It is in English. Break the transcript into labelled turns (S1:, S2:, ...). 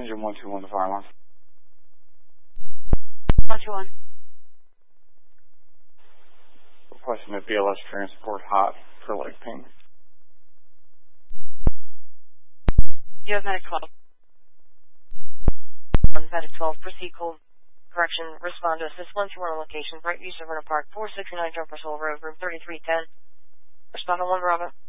S1: engine 121 to fire line.
S2: 121.
S1: Requesting a BLS transport hot for Lake Ping.
S2: You have medic 12. Medic 12, proceed cold. Correction, respond to assist 121 location, Brightview, Savannah Park, 469 Jumper Soul Road, room 3310. Respond to 1 Bravo.